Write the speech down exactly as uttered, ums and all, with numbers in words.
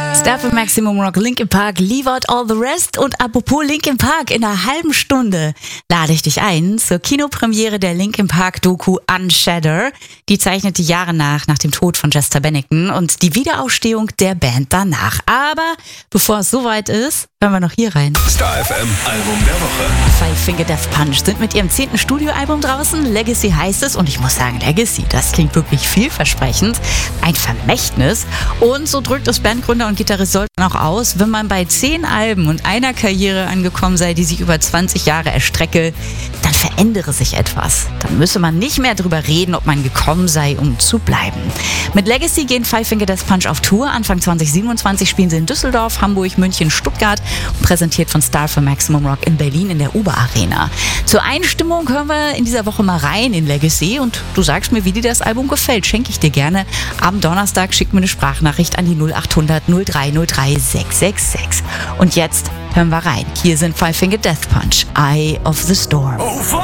Star für Maximum Rock, Linkin Park, Leave Out All the Rest. Und apropos Linkin Park, in einer halben Stunde lade ich dich ein zur Kinopremiere der Linkin Park Doku Unshadder. Die zeichnet die Jahre nach, nach dem Tod von Chester Bennington und die Wiederaufstehung der Band danach. Aber bevor es soweit ist, hören wir noch hier rein. Star F M Album der Woche. Five Finger Death Punch sind mit ihrem zehnten Studioalbum draußen. Legacy heißt es und ich muss sagen, Legacy, das klingt wirklich vielversprechend. Ein Vermächtnis. Und so drückt es Bandgründer und Gitarrist Sollten auch aus, wenn man bei zehn Alben und einer Karriere angekommen sei, die sich über zwanzig Jahre erstrecke, dann verändere sich etwas. Dann müsse man nicht mehr drüber reden, ob man gekommen sei, um zu bleiben. Mit Legacy gehen Five Finger Death Punch auf Tour. Anfang zwanzig siebenundzwanzig spielen sie in Düsseldorf, Hamburg, München, Stuttgart und präsentiert von Star für Maximum Rock in Berlin in der Uber Arena. Zur Einstimmung hören wir in dieser Woche mal rein in Legacy und du sagst mir, wie dir das Album gefällt. Schenke ich dir gerne. Am Donnerstag schick mir eine Sprachnachricht an die null acht hundert null drei null drei sechs sechs sechs. Und jetzt hören wir rein. Hier sind Five Finger Death Punch, Eye of the Storm.